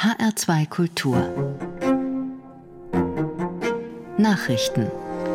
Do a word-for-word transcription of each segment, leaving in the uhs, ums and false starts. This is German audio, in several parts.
H R zwei Kultur Nachrichten.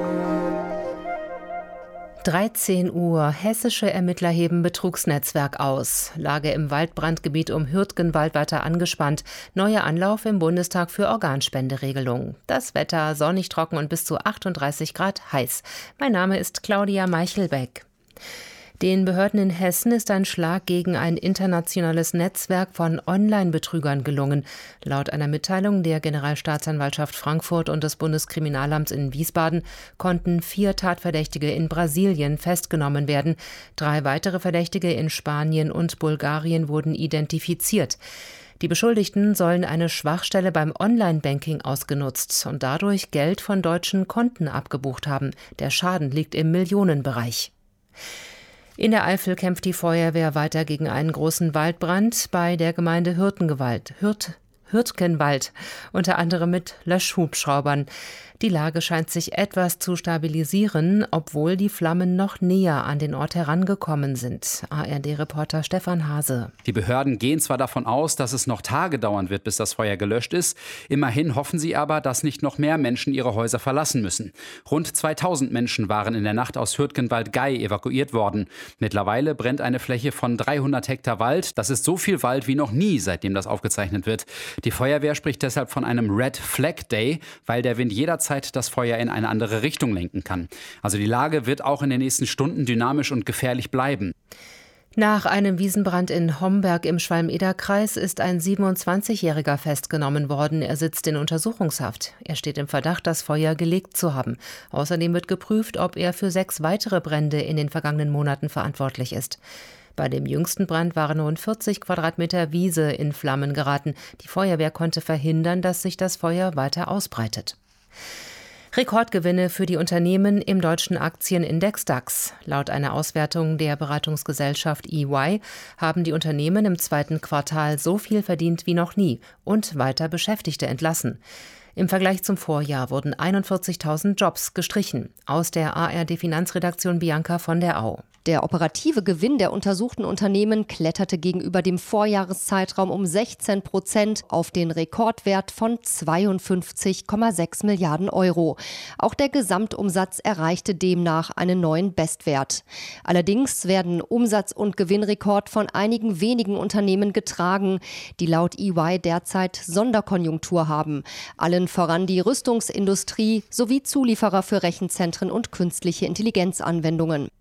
dreizehn Uhr. Hessische Ermittler heben Betrugsnetzwerk aus. Lage im Waldbrandgebiet um Hürtgenwald weiter angespannt. Neuer Anlauf im Bundestag für Organspenderegelung. Das Wetter sonnig, trocken und bis zu achtunddreißig Grad heiß. Mein Name ist Claudia Meichelbeck. Den Behörden in Hessen ist ein Schlag gegen ein internationales Netzwerk von Online-Betrügern gelungen. Laut einer Mitteilung der Generalstaatsanwaltschaft Frankfurt und des Bundeskriminalamts in Wiesbaden konnten vier Tatverdächtige in Brasilien festgenommen werden. Drei weitere Verdächtige in Spanien und Bulgarien wurden identifiziert. Die Beschuldigten sollen eine Schwachstelle beim Online-Banking ausgenutzt und dadurch Geld von deutschen Konten abgebucht haben. Der Schaden liegt im Millionenbereich. In der Eifel kämpft die Feuerwehr weiter gegen einen großen Waldbrand bei der Gemeinde Hürtgenwald, Hürt, Hürtgenwald, unter anderem mit Löschhubschraubern. Die Lage scheint sich etwas zu stabilisieren, obwohl die Flammen noch näher an den Ort herangekommen sind. A R D-Reporter Stefan Hase. Die Behörden gehen zwar davon aus, dass es noch Tage dauern wird, bis das Feuer gelöscht ist. Immerhin hoffen sie aber, dass nicht noch mehr Menschen ihre Häuser verlassen müssen. Rund zweitausend Menschen waren in der Nacht aus Hürtgenwald-Gei evakuiert worden. Mittlerweile brennt eine Fläche von dreihundert Hektar Wald. Das ist so viel Wald wie noch nie, seitdem das aufgezeichnet wird. Die Feuerwehr spricht deshalb von einem Red Flag Day, weil der Wind jederzeit das Feuer in eine andere Richtung lenken kann. Also die Lage wird auch in den nächsten Stunden dynamisch und gefährlich bleiben. Nach einem Wiesenbrand in Homberg im Schwalm-Eder-Kreis ist ein siebenundzwanzigjähriger festgenommen worden. Er sitzt in Untersuchungshaft. Er steht im Verdacht, das Feuer gelegt zu haben. Außerdem wird geprüft, ob er für sechs weitere Brände in den vergangenen Monaten verantwortlich ist. Bei dem jüngsten Brand waren rund vierzig Quadratmeter Wiese in Flammen geraten. Die Feuerwehr konnte verhindern, dass sich das Feuer weiter ausbreitet. Rekordgewinne für die Unternehmen im deutschen Aktienindex DAX. Laut einer Auswertung der Beratungsgesellschaft E Y haben die Unternehmen im zweiten Quartal so viel verdient wie noch nie und weiter Beschäftigte entlassen. Im Vergleich zum Vorjahr wurden einundvierzigtausend Jobs gestrichen. Aus der A R D-Finanzredaktion Bianca von der Au. Der operative Gewinn der untersuchten Unternehmen kletterte gegenüber dem Vorjahreszeitraum um sechzehn Prozent auf den Rekordwert von zweiundfünfzig Komma sechs Milliarden Euro. Auch der Gesamtumsatz erreichte demnach einen neuen Bestwert. Allerdings werden Umsatz- und Gewinnrekord von einigen wenigen Unternehmen getragen, die laut E Y derzeit Sonderkonjunktur haben. Allen voran die Rüstungsindustrie sowie Zulieferer für Rechenzentren und künstliche Intelligenzanwendungen.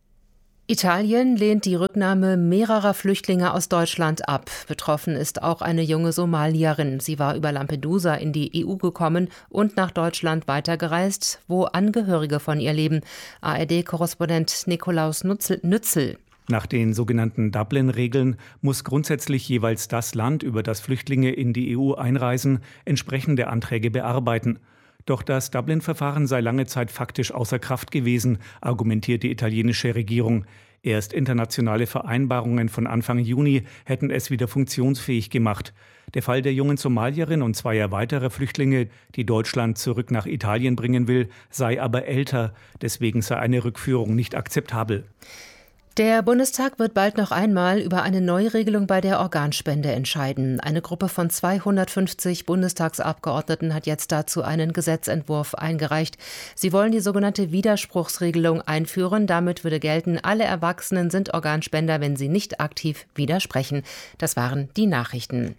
Italien lehnt die Rücknahme mehrerer Flüchtlinge aus Deutschland ab. Betroffen ist auch eine junge Somalierin. Sie war über Lampedusa in die E U gekommen und nach Deutschland weitergereist, wo Angehörige von ihr leben. A R D-Korrespondent Nikolaus Nützel. Nach den sogenannten Dublin-Regeln muss grundsätzlich jeweils das Land, über das Flüchtlinge in die E U einreisen, entsprechende Anträge bearbeiten. Doch das Dublin-Verfahren sei lange Zeit faktisch außer Kraft gewesen, argumentiert die italienische Regierung. Erst internationale Vereinbarungen von Anfang Juni hätten es wieder funktionsfähig gemacht. Der Fall der jungen Somalierin und zweier weiterer Flüchtlinge, die Deutschland zurück nach Italien bringen will, sei aber älter. Deswegen sei eine Rückführung nicht akzeptabel. Der Bundestag wird bald noch einmal über eine Neuregelung bei der Organspende entscheiden. Eine Gruppe von zweihundertfünfzig Bundestagsabgeordneten hat jetzt dazu einen Gesetzentwurf eingereicht. Sie wollen die sogenannte Widerspruchsregelung einführen. Damit würde gelten, alle Erwachsenen sind Organspender, wenn sie nicht aktiv widersprechen. Das waren die Nachrichten.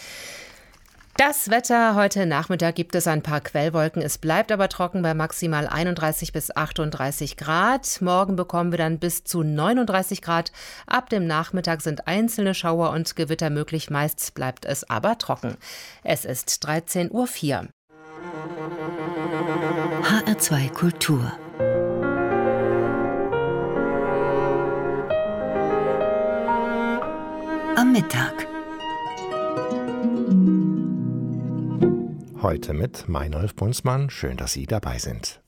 Das Wetter: Heute Nachmittag gibt es ein paar Quellwolken. Es bleibt aber trocken bei maximal einunddreißig bis achtunddreißig Grad. Morgen bekommen wir dann bis zu neununddreißig Grad. Ab dem Nachmittag sind einzelne Schauer und Gewitter möglich. Meist bleibt es aber trocken. Es ist dreizehn Uhr vier. H R zwei Kultur am Mittag. Heute mit Meinolf Bunzmann. Schön, dass Sie dabei sind.